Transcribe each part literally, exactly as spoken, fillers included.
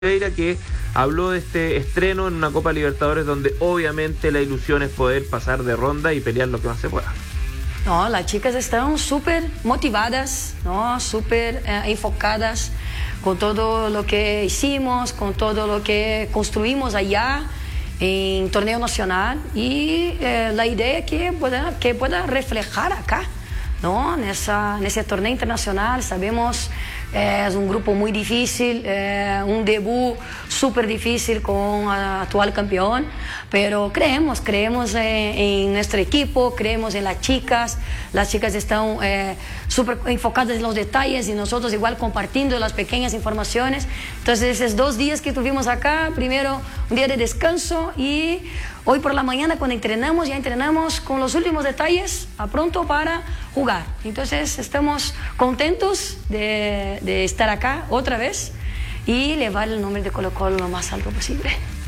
Que habló de este estreno en una Copa Libertadores donde obviamente la ilusión es poder pasar de ronda y pelear lo que más se pueda. No, las chicas están súper motivadas, ¿no? Súper eh, enfocadas con todo lo que hicimos, con todo lo que construimos allá en torneo nacional y eh, la idea es que pueda, que pueda reflejar acá, ¿no? Nessa, nesse torneio internacional. Sabemos é um grupo muito difícil, é um debut super difícil com a atual campeão, pero creemos, creemos en, en nuestro equipo, creemos en las chicas, las chicas están eh, súper enfocadas en los detalles y nosotros igual compartiendo las pequeñas informaciones. Entonces esos dos días que tuvimos acá, primero un día de descanso y hoy por la mañana cuando entrenamos, ya entrenamos con los últimos detalles a pronto para jugar. Entonces estamos contentos de, de estar acá otra vez y llevar el nombre de Colo-Colo lo más alto posible.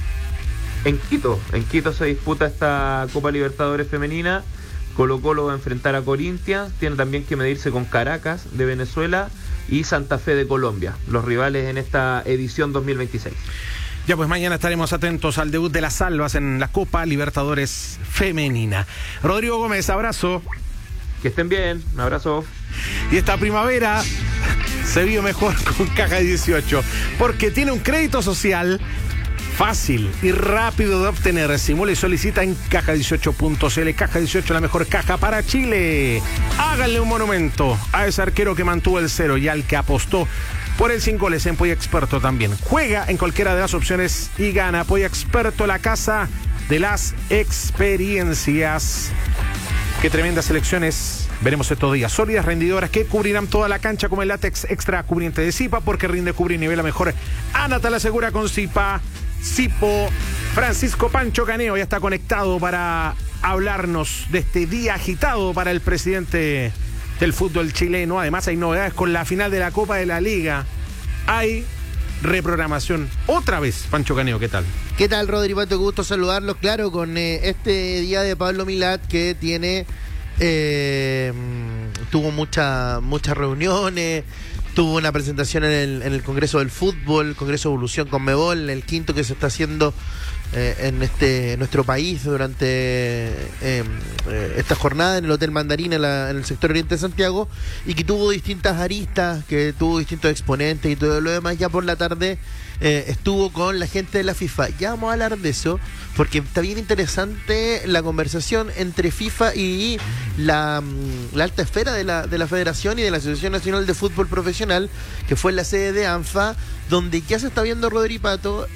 En Quito, en Quito se disputa esta Copa Libertadores femenina. Colo-Colo va a enfrentar a Corinthians, tiene también que medirse con Caracas de Venezuela y Santa Fe de Colombia, los rivales en esta edición dos mil veintiséis. Ya pues mañana estaremos atentos al debut de las Albas en la Copa Libertadores femenina. Rodrigo Gómez, abrazo. Que estén bien, un abrazo. Y esta primavera se vio mejor con Caja dieciocho, porque tiene un crédito social fácil y rápido de obtener. Simula y solicita en caja dieciocho punto c l. Caja dieciocho, la mejor caja para Chile. Háganle un monumento a ese arquero que mantuvo el cero y al que apostó por el sin goles en Polla Experto también. Juega en cualquiera de las opciones y gana. Polla Experto, la casa de las experiencias. Qué tremendas selecciones veremos estos días. Sólidas, rendidoras, que cubrirán toda la cancha como el látex extra cubriente de Zipa, porque rinde, cubre y nivela mejor. Ándate a la segura con Zipa. Zipo. Francisco Pancho Caneo ya está conectado para hablarnos de este día agitado para el presidente del fútbol chileno. Además hay novedades con la final de la Copa de la Liga. Hay reprogramación otra vez. Pancho Caneo, ¿qué tal? ¿Qué tal, Rodri Pato? Gusto saludarlos, claro, con eh, este día de Pablo Milat que tiene eh, tuvo mucha, muchas reuniones, tuvo una presentación en el, en el Congreso del Fútbol, Congreso de Evolución Conmebol, el quinto que se está haciendo eh, en este en nuestro país durante eh, eh, esta jornada en el Hotel Mandarina, en, la, en el sector oriente de Santiago, y que tuvo distintas aristas, que tuvo distintos exponentes y todo lo demás. Ya por la tarde eh, estuvo con la gente de la FIFA. Ya vamos a hablar de eso, porque está bien interesante la conversación entre FIFA y la, la alta esfera de la, de la Federación y de la Asociación Nacional de Fútbol Profesional, que fue en la sede de ANFA, donde ya se está viendo, Rodri Pato,